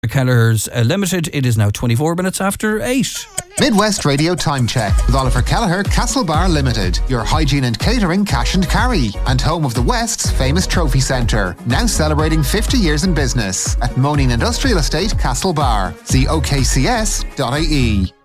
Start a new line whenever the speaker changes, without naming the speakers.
Kelleher's Limited. It is now 24 minutes after 8.
Midwest Radio Time Check with Oliver Kelleher, Castlebar Limited, your hygiene and catering cash and carry, and home of the West's famous trophy centre, now celebrating 50 years in business at Moaning Industrial Estate, Castlebar. See okcs.ie.